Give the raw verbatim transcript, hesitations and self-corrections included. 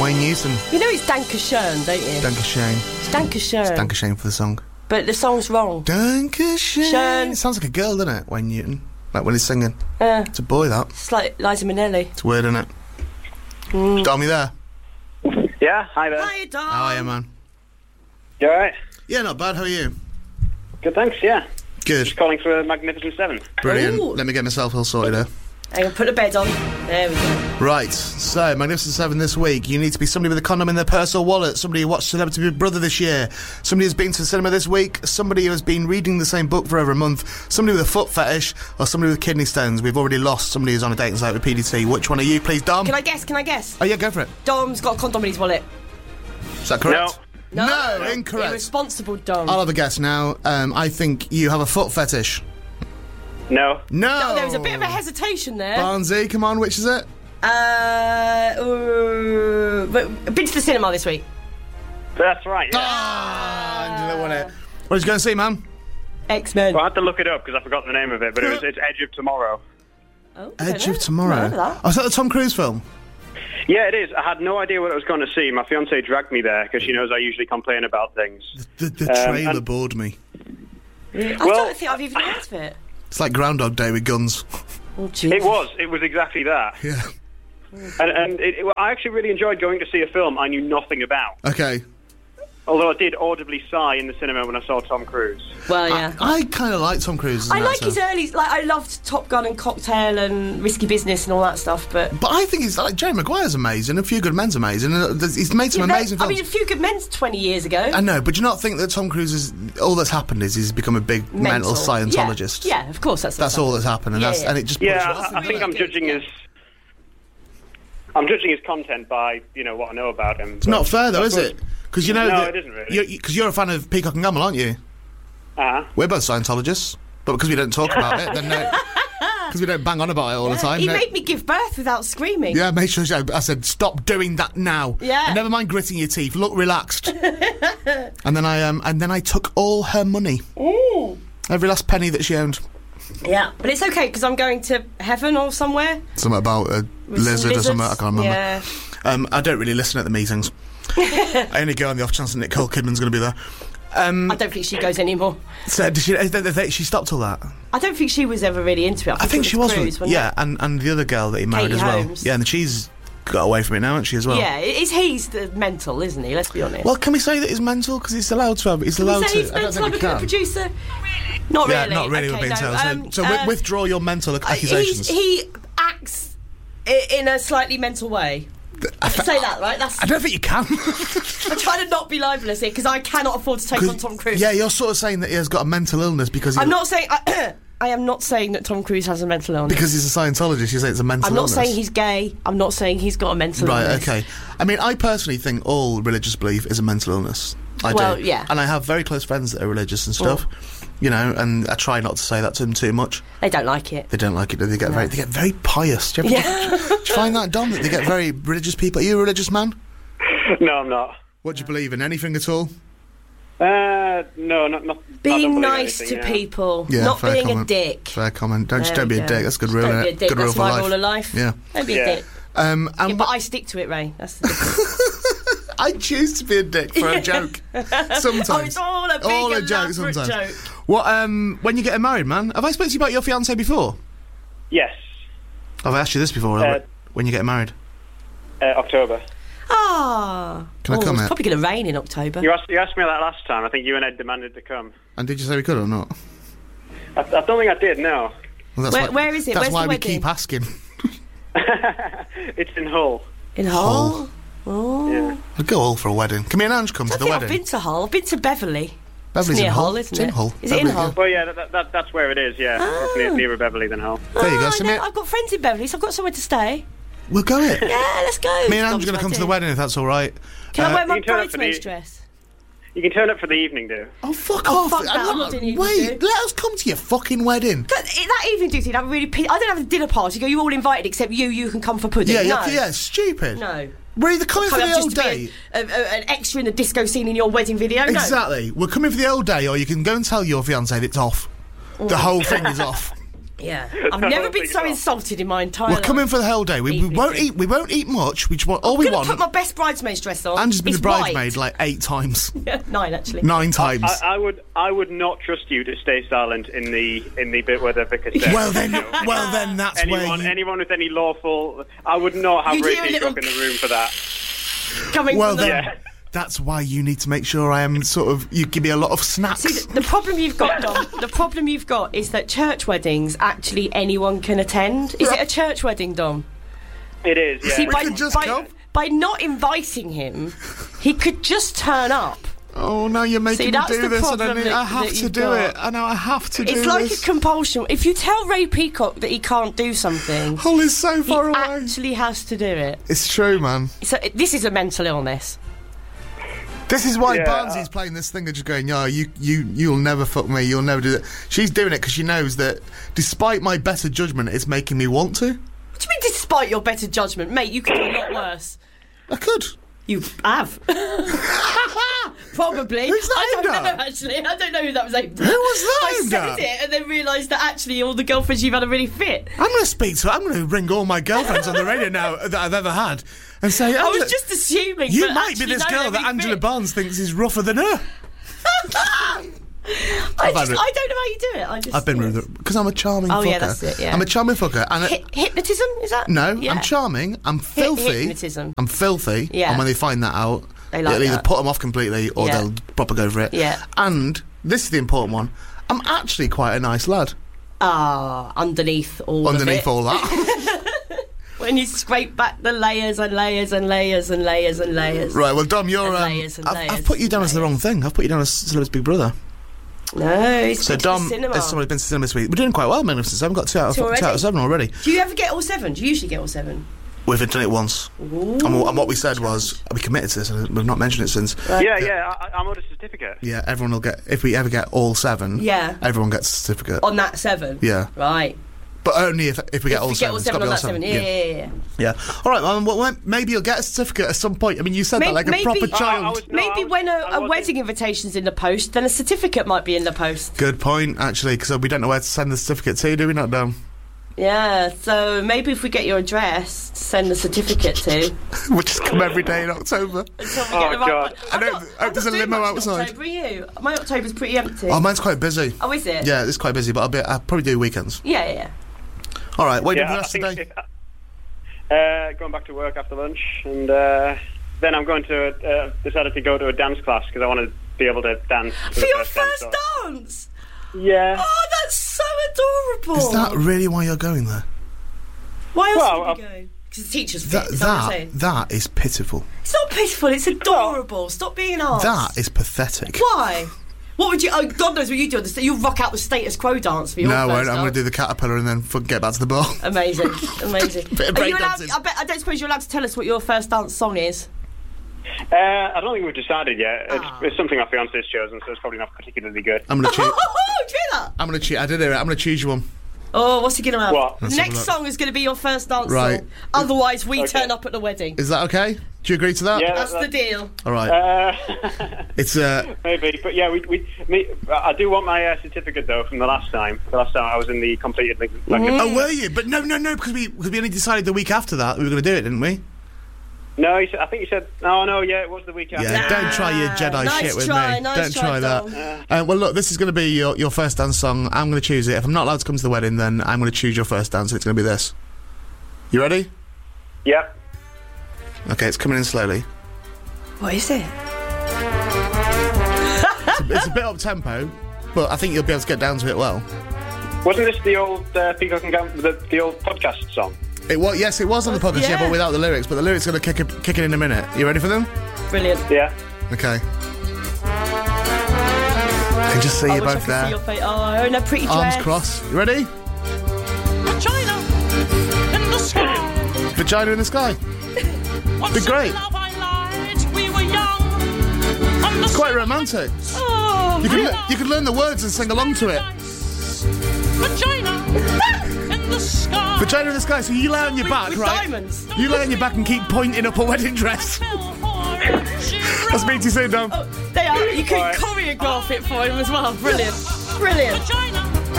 Wayne Newton. You know it's Dankeschön, don't you? Dankeschön. It's Dankeschön. It's Dankeschön for the song. But the song's wrong. Dankeschön. Schön. It sounds like a girl, doesn't it, Wayne Newton? Like when he's singing. Uh, It's a boy, that. it's like Liza Minnelli. It's weird, isn't it? Mm. Dom, you there? Yeah, hi there. Hi, Dom. How are you, man? You alright? Yeah, not bad. How are you? Good, thanks, yeah. Good. Just calling for a Magnificent Seven. Brilliant. Ooh. Let me get myself all sorted here. Hang on, put the bed on. There we go. Right, so Magnificent Seven this week. You need to be somebody with a condom in their purse or wallet, somebody who watched Celebrity Big Brother this year, somebody who's been to the cinema this week, somebody who has been reading the same book for over a month, somebody with a foot fetish, or somebody with kidney stones. We've already lost somebody who's on a dating site with P D T. Which one are you, please, Dom? Can I guess? Can I guess? Oh, yeah, go for it. Dom's got a condom in his wallet. Is that correct? No. No, No. incorrect. Irresponsible Dom. I'll have a guess now. Um, I think you have a foot fetish. No. No! Oh, there was a bit of a hesitation there. Barnsey, come on, which is it? Uh, ooh, but been to the cinema this week. That's right, yeah. Ah, Angela won it. What are you going to see, man? X-Men. Well, I had to look it up because I forgot the name of it, but it was, it's Edge of Tomorrow. Oh, I don't Edge know. of Tomorrow. Remember that? Oh, is that the Tom Cruise film? Yeah, it is. I had no idea what I was going to see. My fiancée dragged me there because she knows I usually complain about things. The, the Um, trailer and- bored me. I Well- don't think I've even heard of it. It's like Groundhog Day with guns. Oh, jeez. It was. It was exactly that. Yeah. And, and it, it, I actually really enjoyed going to see a film I knew nothing about. Okay. Although I did audibly sigh in the cinema when I saw Tom Cruise. Well, yeah. I, I kind of like Tom Cruise. as I an like actor. his early, like I loved Top Gun and Cocktail and Risky Business and all that stuff, but But I think he's like Jerry Maguire's amazing. A Few Good Men's amazing. And uh, he's made some Yeah, amazing I films. mean, A Few Good Men's twenty years ago. I know, but do you not think that Tom Cruise is all that's happened is he's become a big mental, Scientologist? Yeah, yeah, of course, that's That's all that's happened, and Yeah, that's yeah. and it just Yeah, pushes- I, I think I'm judging his. I'm judging his content by you know what I know about him. It's not fair though, is it? Because you know No, that it isn't really. Because you're, you're a fan of Peacock and Gamble, aren't you? Uh-huh. We're both Scientologists, but because we don't talk about it, then no. Because we don't bang on about it all the time. He no. made me give birth without screaming. Yeah, make sure. I said, stop doing that now. Yeah. And never mind gritting your teeth. Look relaxed. and then I um, and then I took all her money, Ooh. every last penny that she owned. Yeah, but it's okay because I'm going to heaven or somewhere. Something about a With some lizard or something. I lizards. can't remember. Yeah. Um, I don't really listen at the meetings. I only go on the off chance that Nicole Kidman's going to be there. Um, I don't think she goes anymore. so did she? They, they, they, she stopped all that. I don't think she was ever really into it. I think, I think it she was. Cruise, with- wasn't yeah, it? and and the other girl that he married Katie as well. Holmes. Yeah, and she's got away from it now, hasn't she as well? Yeah, it's he's the mental, isn't he? Let's be honest. Well, can we say that he's mental? Because he's allowed to have. He's allowed Can we say to. he's I don't mental? think I'm we looking at the can. producer. Not Yeah, really. not really. Okay, we're being no, told. So, um, so uh, wi- withdraw your mental uh, accusations. he's, he acts i- in a slightly mental way. I can say that, right? That's. I don't think you can. I'm trying to not be libelous here because I cannot afford to take on Tom Cruise. Yeah, you're sort of saying that he has got a mental illness because he, I'm not saying. I am not saying that Tom Cruise has a mental illness. because he's a Scientologist. You say it's a mental I'm not illness. saying he's gay. I'm not saying he's got a mental right. illness. Okay. I mean, I personally think all religious belief is a mental illness. I Well, do. yeah. And I have very close friends that are religious and stuff. You know, and I try not to say that to them too much. They don't like it. They don't like it. Do they get very? They get very pious. Do you, ever, Yeah. do you find that, Dom? That they get very religious people. Are you a religious man? No, I'm not. What do you believe in? Anything at all? Uh, no, not not. I don't Being believe nice anything, to yeah. people, Yeah, not fair being comment. a dick. Fair comment. Don't just There don't be we a go. dick. That's a good Just rule. Don't innit? be a dick. Good That's rule for my life. rule of life. Yeah. Don't be Yeah. a dick. Um, and Yeah, but I stick to it, Ray. That's the difference. I choose to be a dick for a joke. Sometimes. Oh, it's all a big All a joke elaborate sometimes. joke. What? Um, when you getting married, man? Have I spoken to you about your fiancée before? Yes, Have I asked you this before? Uh, when you getting married? uh, October. Ah. Can I oh, come It's out? probably going to rain in October. You asked you asked me that last time. I think you and Ed demanded to come. And did you say we could or not? I, I don't think I did. No, Well, that's Where- why, where is it? That's Where's why the we wedding? keep asking. it's in Hull. In Hull? Oh. Yeah. I'd go all for a wedding. Can me and Ange come I to the think I've wedding? been to Hull. I've been to Beverley. Beverly's It's near in Hull, Hull, isn't it's in it? Hull. Is it in Beverly, Hull? Well, yeah, that, that that's where it is. Yeah, it's near, nearer Beverley than Hull. There you go. Ah, So no, me, I've got friends in Beverley, so I've got somewhere to stay. we'll go it. Yeah, let's go. Me and It's Ange are going to come to the wedding. wedding if that's all right. Can Uh, I wear my you can turn up for bridesmaid's the- dress? You can turn up for the evening, do. Oh, fuck Oh, off. fuck that, I'm I'm not doing evening Wait, do. let us come to your fucking wedding. That, that evening do thing, that really. P- I don't have a dinner party. Go, you all invited except you. You can come for pudding. Yeah, no. yeah, yeah, stupid. No. We're either coming for Coming the up old just to day. be a, a, an extra in the disco scene in your wedding video. No. Exactly. We're coming for the old day, or you can go and tell your fiancé that it's off. The whole thing is off. Yeah, I've never been so insulted in my entire life. We're coming for the whole day. We, we won't eat. We won't eat much. We just want all I'm we gonna want. put my best bridesmaid's dress on. Angie's been It's a bridesmaid white. like eight times. Nine, actually. Nine times. I, I would, I would not trust you to stay silent in the in the bit where the vicar says. Well then, well then, that's anyone, where. You, anyone with any lawful, I would not have You'd Ray hear a Peacock little- in the room for that. Coming well from the... then, Yeah. that's why you need to make sure I am sort of. You give me a lot of snacks. See, the, the problem you've got, Dom, the problem you've got is that church weddings, actually anyone can attend. Is it a church wedding, Dom? It is, yeah. See, We by, could just by, go. by not inviting him, he could just turn up. Oh no, you're making See, me that's do the this, and I, problem need, I that- have that to you've do got. it. I know I have to do It's like this. a compulsion. If you tell Ray Peacock that he can't do something, Oh, it's so he far away. actually has to do it. It's true, man. So it- this is a mental illness. This is why Yeah, Barnsley's uh, playing this thing of just going, "Yo, you, you, you'll never fuck me. You'll never do that." She's doing it because she knows that, despite my better judgment, it's making me want to. What do you mean, despite your better judgment? Mate, you could do a lot worse. I could. You have. Probably. Who's that I don't aimed at? know, actually. I don't know who that was aimed at. Who was that I aimed said at? it and then realised that actually all the girlfriends you've had are really fit. I'm going to speak to her. I'm going to ring all my girlfriends on the radio now that I've ever had and say, I Angela, was just assuming. you but might be actually, this no, girl they're that really Angela fit. Barnes thinks is rougher than her. I, I've had just, it. I don't know how you do it. I just. I've been yes. with her because I'm a charming Oh, fucker. yeah, that's it, yeah. I'm a charming fucker. And I, Hy- hypnotism, is that? no, Yeah. I'm charming. I'm filthy. hypnotism. I'm filthy. Yeah. And when they find that out, They like it'll either that. put them off completely or Yeah. they'll proper go for it. Yeah. And this is the important one. I'm actually quite a nice lad. Ah, underneath all Underneath of it. all that. When you scrape back the layers and layers and layers and layers and layers. Right, well, Dom, you're. And Um, layers and I've, layers I've put you down and as the wrong thing. I've put you down as Celebrity's Big Brother. No, it's So, been to the Dom, cinema. as someone who's been to cinema this week, we're doing quite well, Magnificent. I've got two out of, Two two out already? of seven already. Do you ever get all seven? Do you usually get all seven? We've done it once. Ooh. And, what- and what we said was, we committed to this, and we've not mentioned it since. Yeah, yeah, I, I'm on a certificate. Yeah, everyone will get, if we ever get all seven, Yeah. everyone gets a certificate. On that seven? Yeah. Right. But only if if we get If all we seven. get all It's seven gotta on be that all seven. Yeah, yeah, yeah. Yeah. All right, well, well, maybe you'll get a certificate at some point. I mean, you said May- that like a maybe- proper Oh, I child. was- No, Maybe was- when a, I a wasn't- wedding invitation's in the post, then a certificate might be in the post. Good point, actually, because we don't know where to send the certificate to, do we not, Dom? Yeah, so maybe if we get your address, send the certificate to. We'll just come every day in October. Until we Oh, get the right God. one. I I'm don't- not- I hope I'm there's not a doing limo much in outside. October, are you? My October's pretty empty. Oh, mine's quite busy. Oh, is it? Yeah, it's quite busy, but I'll be. I'll probably do weekends. Yeah, yeah, yeah. All right, wait Yeah, for the I rest of the think day. if- uh, going back to work after lunch, and uh, then I'm going to uh, decided to go to a dance class because I want to be able to dance For the your dance first off. dance? Yeah. Oh, that's so adorable. Is that really why you're going there? Why else Well, would you go? Because the teacher's fit, That is that what I'm that saying? that is pitiful. It's not pitiful, it's adorable. Stop being an arse. That is pathetic. Why? What would you... Oh, God knows what you do. You rock out the status quo dance for your No, I first won't. I'm going to dance. do the caterpillar and then fucking get back to the bar. Amazing, amazing. Bit of Are you breakdancing. allowed, I, bet, I don't suppose you're allowed to tell us what your first dance song is. Uh, I don't think we've decided yet. It's, Ah. it's something our fiance's chosen, so it's probably not particularly good. I'm going to choose. Oh, do you hear that? I'm going to choose. I did it. I'm going to choose you one. Oh, what's he going to have? What? The Let's have a next look. song is going to be your first dance Right. song. Otherwise, we Okay. turn up at the wedding. Is that okay? Do you agree to that? Yeah. That's the that- deal. All right. Uh, It's uh. maybe, but yeah, we, we, me, I do want my uh, certificate though from the last time. The last time I was in the completed. Like, like Oh, were you? But no, no, no, because we because we only decided the week after that we were going to do it, didn't we? No, he said, I think you said. Oh no, yeah, it was the week after. Yeah. Nah. Don't try your Jedi Nice shit with try, me. nice Don't try, try Dom. that. Uh, well, look, this is going to be your your first dance song. I'm going to choose it. If I'm not allowed to come to the wedding, then I'm going to choose your first dance. And it's going to be this. You ready? Yep. Okay, it's coming in slowly. What is it? It's a, it's a bit up tempo, but I think you'll be able to get down to it well. Wasn't this the old uh, Peacock and Gam- the, the old podcast song? It was yes, it was on the podcast, yeah, Yeah. but without the lyrics. But the lyrics are going to kick it, kick it in a minute. You ready for them? Brilliant. Yeah. Okay. I can just see I you wish I both could see there. your face. Oh, in a pretty dress. Arms crossed. You ready? Vagina in the sky. Vagina in the sky. Once in great. love I lied, we were young. On the It's quite romantic. Oh, You can you can learn the words and sing along to it. Vagina in the sky. Vagina in the sky. So you lay on your back, with right? diamonds. You lay on your back and keep pointing up a wedding dress. I'll speak to you soon, Dom. They are. You can Alright. choreograph it for him as well. Brilliant. Brilliant. Vagina